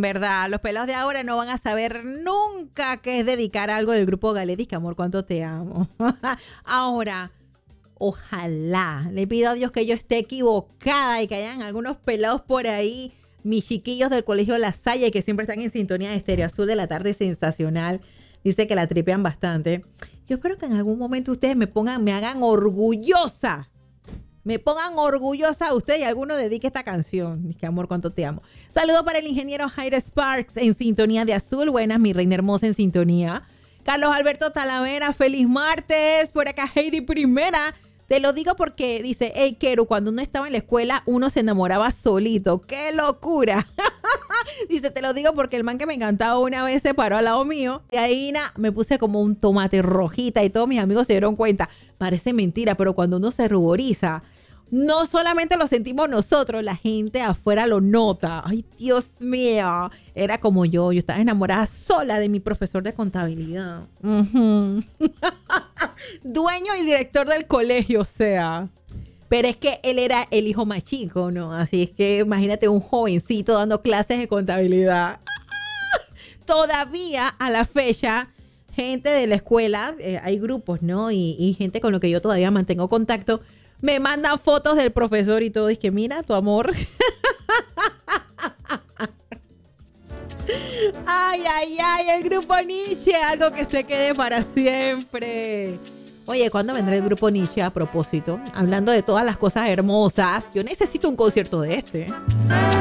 verdad. Los pelados de ahora no van a saber nunca qué es dedicar algo del grupo Galetis, que amor, cuánto te amo. Ahora, ojalá, le pido a Dios que yo esté equivocada y que hayan algunos pelados por ahí, mis chiquillos del colegio La Salle, que siempre están en sintonía de Estéreo Azul de la tarde sensacional. Dice que la tripean bastante. Yo espero que en algún momento ustedes me hagan orgullosa. Me pongan orgullosa a usted y alguno dedique esta canción. Es que amor, cuánto te amo. Saludos para el ingeniero Jairo Sparks en sintonía de Azul. Buenas, mi reina hermosa en sintonía. Carlos Alberto Talavera, feliz martes. Por acá Heidi Primera. Te lo digo porque dice, hey, Keru, cuando uno estaba en la escuela, uno se enamoraba solito. ¡Qué locura! Dice, te lo digo porque el man que me encantaba una vez se paró al lado mío. Y ahí me puse como un tomate rojita y todos mis amigos se dieron cuenta. Parece mentira, pero cuando uno se ruboriza, no solamente lo sentimos nosotros, la gente afuera lo nota. Ay, Dios mío. Era como yo estaba enamorada sola de mi profesor de contabilidad. Dueño y director del colegio, o sea. Pero es que él era el hijo más chico, ¿no? Así es que imagínate un jovencito dando clases de contabilidad. Todavía a la fecha, gente de la escuela, hay grupos, ¿no? Y gente con lo que yo todavía mantengo contacto, me mandan fotos del profesor y todo. Y es que mira, tu amor. Ay, ay, ay, el grupo Nietzsche, algo que se quede para siempre. Oye, ¿cuándo vendrá el grupo Nietzsche a propósito? Hablando de todas las cosas hermosas, yo necesito un concierto de este.